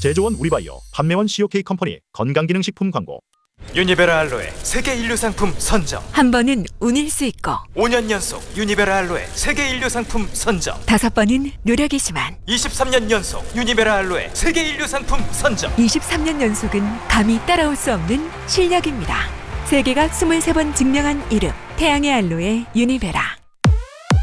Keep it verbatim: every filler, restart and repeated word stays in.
제조원 우리바이오, 판매원 씨오케이 컴퍼니 건강기능식품 광고. 유니베라 알로에 세계 인류 상품 선정. 한 번은 운일 수 있고 오 년 연속 유니베라 알로에 세계 인류 상품 선정. 다섯 번은 노력이지만 이십삼 년 연속 유니베라 알로에 세계 인류 상품 선정. 이십삼 년 연속은 감히 따라올 수 없는 실력입니다. 세계가 이십삼 번 증명한 이름 태양의 알로에 유니베라.